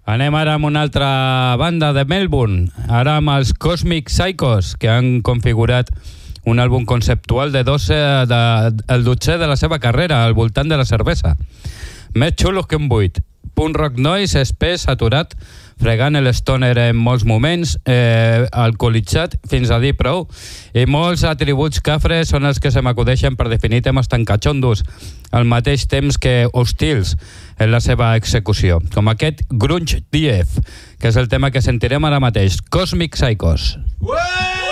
Anem ara amb una altra banda de Melbourne, ara amb els Cosmic Psychos, que han configurat un àlbum conceptual el 12è de la seva carrera, al voltant de la cervesa. Més xulos que un buit. Punk rock noise, espès, saturat, fregant l'stoner en molts moments, alcoholitzat fins a dir prou, i molts atributs cafres són els que se m'acudeixen per definir temes tan catxondos, al mateix temps que hostils en la seva execució, com aquest Grunge DF, que és el tema que sentirem ara mateix, Cosmic Psychos. Ué!